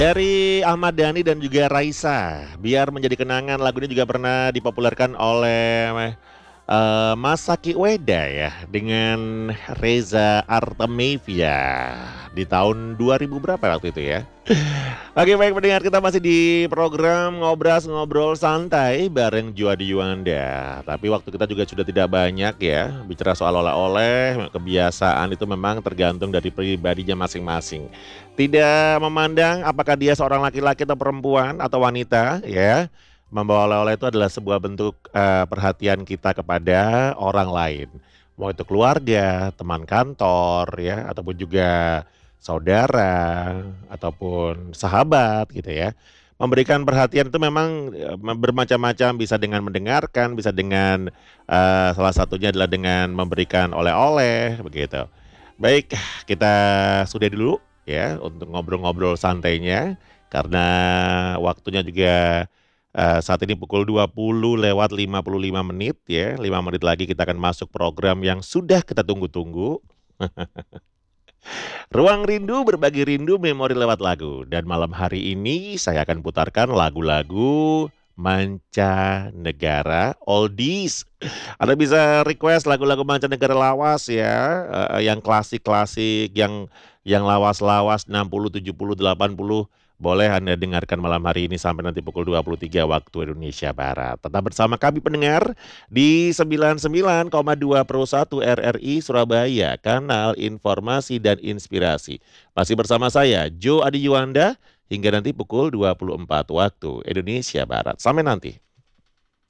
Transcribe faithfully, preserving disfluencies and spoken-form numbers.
Dari Ahmad Dhani dan juga Raisa, Biar Menjadi Kenangan. Lagu ini juga pernah dipopulerkan oleh, eee, Mas Zaky Weda ya, dengan Reza Artamevia di tahun dua ribu berapa waktu itu ya. Oke baik pendengar, kita masih di program Ngobras Ngobrol Santai bareng Juady Yuanda. Tapi waktu kita juga sudah tidak banyak ya, bicara soal oleh-oleh, kebiasaan itu memang tergantung dari pribadinya masing-masing. Tidak memandang apakah dia seorang laki-laki atau perempuan atau wanita ya, membawa oleh-oleh itu adalah sebuah bentuk, eee, perhatian kita kepada orang lain. Mau itu keluarga, teman kantor ya, ataupun juga saudara, ataupun sahabat gitu ya. Memberikan perhatian itu memang, eee, bermacam-macam, bisa dengan mendengarkan, bisa dengan, eee, salah satunya adalah dengan memberikan oleh-oleh, begitu. Baik, kita sudahi dulu ya untuk ngobrol-ngobrol santainya, karena waktunya juga, eee, saat ini pukul dua puluh lewat lima puluh lima menit ya, lima menit lagi kita akan masuk program yang sudah kita tunggu-tunggu. Ruang Rindu, Berbagi Rindu, Memori Lewat Lagu. Dan malam hari ini saya akan putarkan lagu-lagu mancanegara oldies. Anda bisa request lagu-lagu mancanegara lawas ya, eee, yang klasik-klasik, yang yang lawas-lawas enam puluh, tujuh puluh, delapan puluh, boleh Anda dengarkan malam hari ini sampai nanti pukul dua puluh tiga waktu Indonesia Barat. Tetap bersama kami pendengar di sembilan puluh sembilan koma dua Pro satu R R I Surabaya, kanal informasi dan inspirasi. Masih bersama saya, Joady Yuanda, hingga nanti pukul dua puluh empat waktu Indonesia Barat. Sampai nanti.